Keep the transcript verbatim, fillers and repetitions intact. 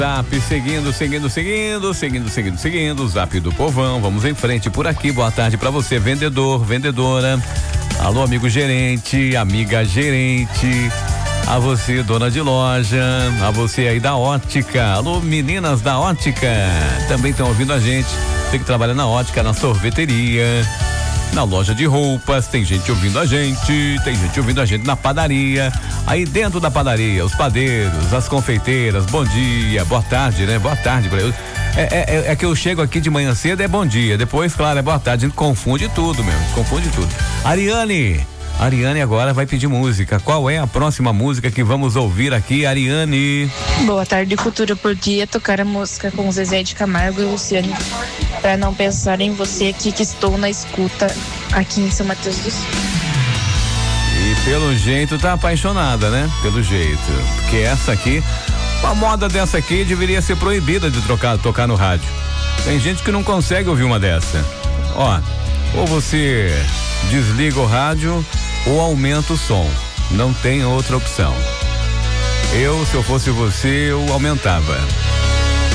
Zap, seguindo, seguindo, seguindo, seguindo, seguindo, seguindo, Zap do Povão, vamos em frente por aqui, boa tarde pra você, vendedor, vendedora, alô amigo gerente, amiga gerente, a você dona de loja, a você aí da ótica, alô meninas da ótica, também estão ouvindo a gente, você que trabalha na ótica, na sorveteria, na loja de roupas, tem gente ouvindo a gente, tem gente ouvindo a gente na padaria, aí dentro da padaria, os padeiros, as confeiteiras, bom dia, boa tarde, né? Boa tarde pra eu. É, é, é que eu chego aqui de manhã cedo, é bom dia, depois, claro, é boa tarde, a gente confunde tudo mesmo, confunde tudo. Ariane, Ariane agora vai pedir música, qual é a próxima música que vamos ouvir aqui, Ariane? Boa tarde, Cultura por Dia, tocar a música com Zezé de Camargo e Luciano, pra não pensar em você aqui que estou na escuta aqui em São Mateus do Sul. E pelo jeito tá apaixonada, né? Pelo jeito, porque essa aqui, uma moda dessa aqui deveria ser proibida de trocar, tocar no rádio. Tem gente que não consegue ouvir uma dessa. Ó, ou você desliga o rádio ou aumenta o som, não tem outra opção. Eu, se eu fosse você, eu aumentava.